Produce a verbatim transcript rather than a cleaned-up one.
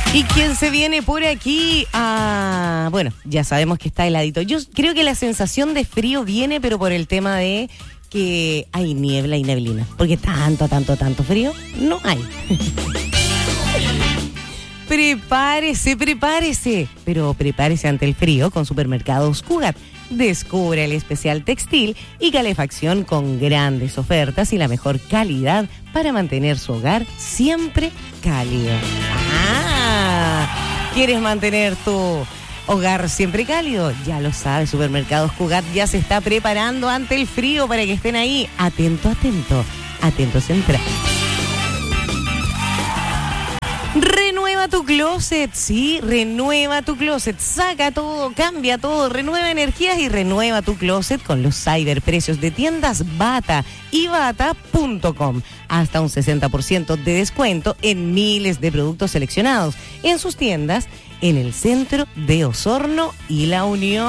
Y quien se viene por aquí, ah, bueno, ya sabemos que está heladito. Yo creo que la sensación de frío viene, pero por el tema de que hay niebla y neblina. Porque tanto, tanto, tanto frío no hay. Prepárese, prepárese. Pero prepárese ante el frío con Supermercados Cugat. Descubre el especial textil y calefacción con grandes ofertas y la mejor calidad para mantener su hogar siempre cálido. Ah, ¿quieres mantener tu hogar siempre cálido? Ya lo sabes, Supermercados Cugat ya se está preparando ante el frío para que estén ahí. Atento, atento, atento central. Renueva tu closet, sí, renueva tu closet, saca todo, cambia todo, renueva energías y renueva tu closet con los cyberprecios de tiendas Bata y bata punto com. Hasta un sesenta por ciento de descuento en miles de productos seleccionados en sus tiendas en el centro de Osorno y La Unión.